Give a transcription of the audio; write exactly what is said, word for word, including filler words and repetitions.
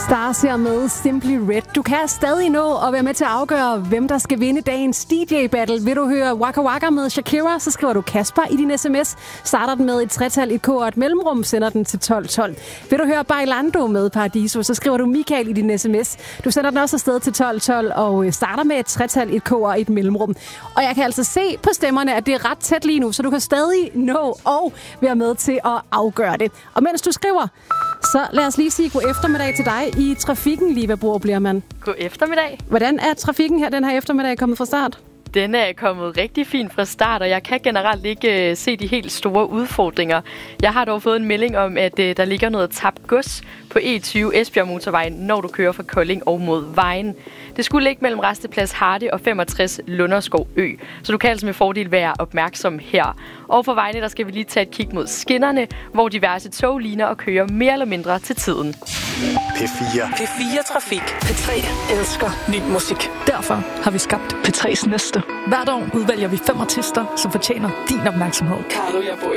Stars her med Simply Red. Du kan stadig nå at være med til at afgøre, hvem der skal vinde dagens D J-battle. Vil du høre Waka Waka med Shakira, så skriver du Kasper i din sms. Starter den med et tretal, et k og et mellemrum, sender den til tolv tolv. Vil du høre Bailando med Paradiso, så skriver du Michael i din sms. Du sender den også afsted til tolv tolv og starter med et tretal, et k og et mellemrum. Og jeg kan altså se på stemmerne, at det er ret tæt lige nu, så du kan stadig nå og være med til at afgøre det. Og mens du skriver, så lad os lige sige god eftermiddag til dig i trafikken, Liva Borup Lermann. God eftermiddag. Hvordan er trafikken her den her eftermiddag kommet fra start? Den er kommet rigtig fint fra start, og jeg kan generelt ikke uh, se de helt store udfordringer. Jeg har dog fået en melding om, at uh, der ligger noget tabt gods på E tyve Esbjerg Motorvejen, når du kører fra Kolding og mod vejen. Det skulle ligge mellem Rasteplads Hardy og femogtres Lunderskov Ø, så du kan altså med fordel være opmærksom her. Og for vejene, der skal vi lige tage et kig mod skinnerne, hvor diverse tog ligner og kører mere eller mindre til tiden. P fire. P fire Trafik. P tre elsker ny musik. Derfor har vi skabt P tres næste. Hvert år udvælger vi fem artister, som fortjener din opmærksomhed. Carlo, jeg bor